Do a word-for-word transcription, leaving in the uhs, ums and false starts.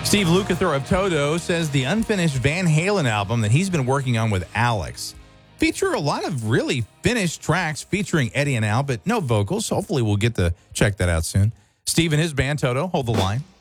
Steve Lukather of Toto says the unfinished Van Halen album that he's been working on with Alex feature a lot of really finished tracks featuring Eddie and Al, but no vocals. Hopefully we'll get to check that out soon. Steve and his band, Toto, hold the line.